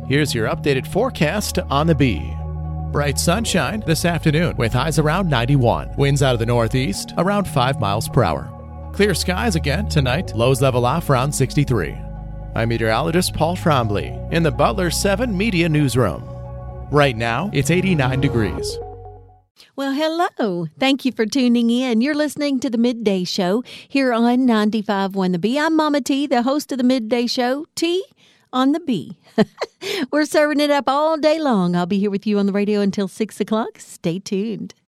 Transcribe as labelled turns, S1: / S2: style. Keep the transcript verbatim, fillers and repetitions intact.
S1: Here's your updated forecast on the Bee. Bright sunshine this afternoon with highs around ninety-one. Winds out of the northeast around five miles per hour. Clear skies again tonight. Lows level off around sixty-three. I'm meteorologist Paul Trombley in the Butler seven Media Newsroom. Right now, it's eighty-nine degrees.
S2: Well, hello. Thank you for tuning in. You're listening to the Midday Show here on ninety-five point one The Bee. I'm Mama T, the host of the Midday Show. T on the Bee. We're serving it up all day long. I'll be here with you on the radio until six o'clock. Stay tuned.